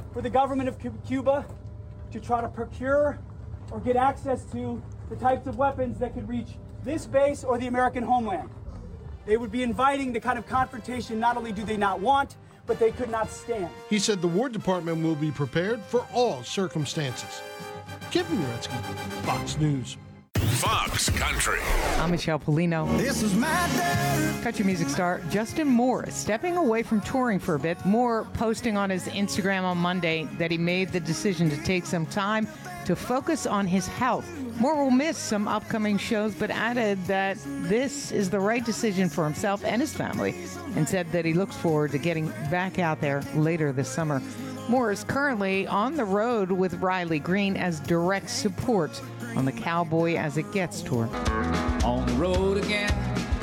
for the government of Cuba to try to procure or get access to the types of weapons that could reach this base or the American homeland. They would be inviting the kind of confrontation not only do they not want, but they could not stand. He said the War Department will be prepared for all circumstances. Kevin Uretsky, Fox News. Fox Country. I'm Michelle Polino. This is my day. Country music star Justin Moore is stepping away from touring for a bit. Moore posting on his Instagram on Monday that he made the decision to take some time to focus on his health. Moore will miss some upcoming shows, but added that this is the right decision for himself and his family, and said that he looks forward to getting back out there later this summer. Moore is currently on the road with Riley Green as direct support on the Cowboy As It Gets tour. On the road again.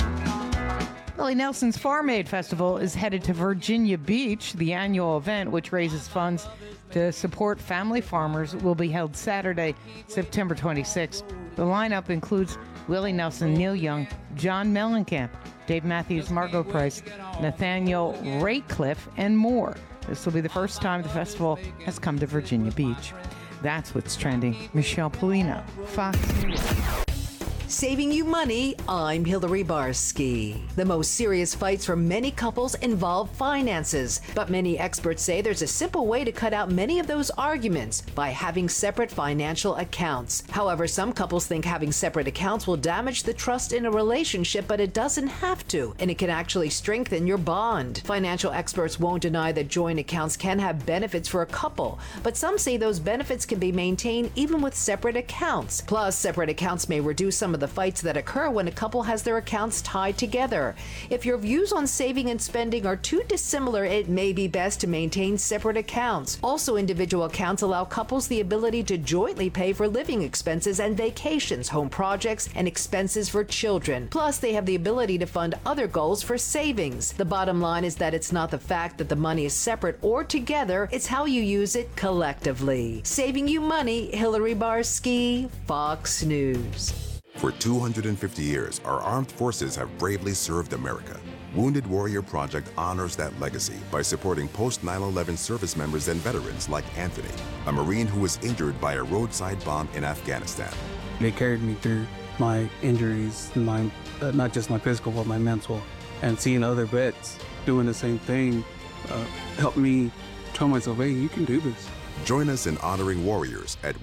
Willie Nelson's Farm Aid Festival is headed to Virginia Beach. The annual event, which raises funds to support family farmers, will be held Saturday, September 26th. The lineup includes Willie Nelson, Neil Young, John Mellencamp, Dave Matthews, Margot Price, Nathaniel Ratcliffe, and more. This will be the first time the festival has come to Virginia Beach. That's what's trending. Michelle Polino, Fox News. Saving you money, I'm Hillary Barsky. The most serious fights for many couples involve finances, but many experts say there's a simple way to cut out many of those arguments by having separate financial accounts. However, some couples think having separate accounts will damage the trust in a relationship, but it doesn't have to, and it can actually strengthen your bond. Financial experts won't deny that joint accounts can have benefits for a couple, but some say those benefits can be maintained even with separate accounts. Plus, separate accounts may reduce some of the fights that occur when a couple has their accounts tied together. If your views on saving and spending are too dissimilar, it may be best to maintain separate accounts. Also, individual accounts allow couples the ability to jointly pay for living expenses and vacations, home projects, and expenses for children. Plus, they have the ability to fund other goals for savings. The bottom line is that it's not the fact that the money is separate or together, it's how you use it collectively. Saving you money, Hillary Barsky, Fox News. For 250 years, our armed forces have bravely served America. Wounded Warrior Project honors that legacy by supporting post-9/11 service members and veterans like Anthony, a Marine who was injured by a roadside bomb in Afghanistan. They carried me through my injuries, not just my physical, but my mental. And seeing other vets doing the same thing helped me tell myself, hey, you can do this. Join us in honoring warriors at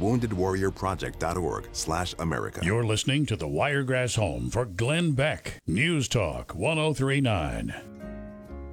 woundedwarriorproject.org/America. You're listening to the Wiregrass Home for Glenn Beck. News Talk 1039.